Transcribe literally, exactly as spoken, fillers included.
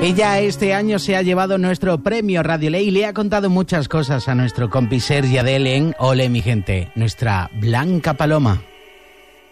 Ella este año se ha llevado nuestro premio Radio Ley y le ha contado muchas cosas a nuestro compi Sergi Adel en Ole mi gente, nuestra Blanca Paloma.